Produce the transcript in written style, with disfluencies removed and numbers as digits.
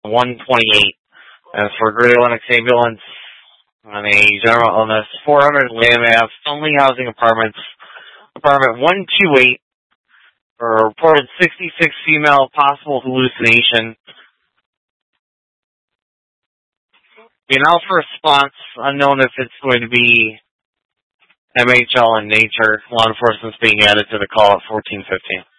128. As for Greater Lennox Ambulance, on a general illness, 400 Lamb Ave, Stonely Housing Apartments, apartment 128, for a reported 66 female, possible hallucination. The announced response, unknown if it's going to be MHL in nature. Law enforcement's being added to the call at 14:15.